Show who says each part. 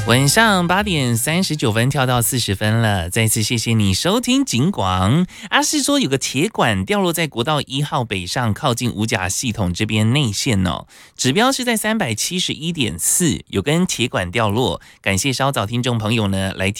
Speaker 1: 晚上8:39跳到40分了，再次谢谢你收听警广。阿是说有个铁管掉落在国道1号北上，靠近五甲系统这边内线哦，指标是在371.4，有根铁管掉落。感谢稍早听众朋友呢来